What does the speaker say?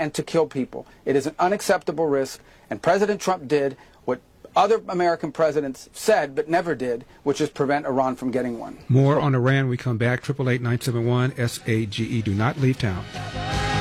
and to kill people. It is an unacceptable risk, and President Trump did what other American presidents said but never did, which is prevent Iran from getting one. More on Iran when we come back. 888-971-SAGE. Do not leave town.